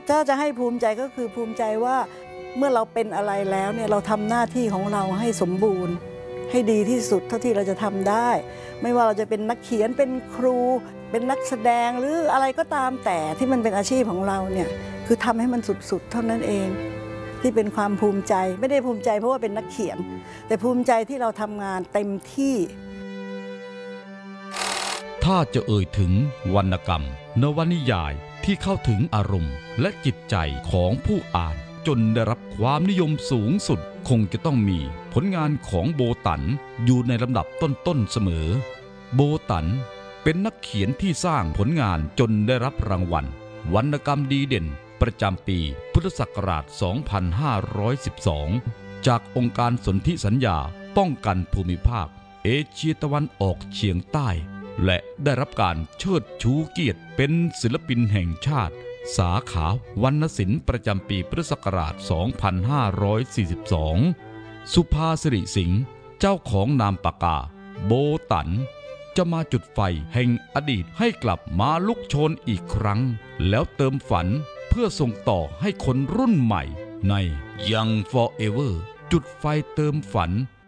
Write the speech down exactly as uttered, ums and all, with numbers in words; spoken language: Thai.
ถ้าจะให้ภูมิใจก็คือภูมิใจว่าเมื่อเราเป็นอะไรแล้วเนี่ยเราทำหน้าที่ของเราให้สมบูรณ์ให้ดีที่สุดเท่าที่เราจะทำได้ไม่ว่าเราจะเป็นนักเขียนเป็นครูเป็นนักแสดงหรืออะไรก็ตามแต่ที่มันเป็นอาชีพของเราเนี่ยคือทำให้มันสุดๆเท่านั้นเองที่เป็นความภูมิใจไม่ได้ภูมิใจเพราะว่าเป็นนักเขียนแต่ภูมิใจที่เราทำงานเต็มที่ถ้าจะเอ่ยถึงวรรณกรรมนวนิยายที่เข้าถึงอารมณ์และจิตใจของผู้อ่านจนได้รับความนิยมสูงสุดคงจะต้องมีผลงานของโบตั๋นอยู่ในลำดับต้นๆเสมอโบตั๋นเป็นนักเขียนที่สร้างผลงานจนได้รับรางวัลวรรณกรรมดีเด่นประจำปีพุทธศักราช สองพันห้าร้อยสิบสอง จากองค์การสนธิสัญญาป้องกันภูมิภาคเอเชียตะวันออกเฉียงใต้และได้รับการเชิดชูเกียรติเป็นศิลปินแห่งชาติสาขาวรรณศิลป์ประจำปีพุทธศักราช สองพันห้าร้อยสี่สิบสอง สุภาสิริสิงห์เจ้าของนามปากกาโบตั๋นจะมาจุดไฟแห่งอดีตให้กลับมาลุกโชนอีกครั้งแล้วเติมฝันเพื่อส่งต่อให้คนรุ่นใหม่ใน Young Forever จุดไฟเติมฝัน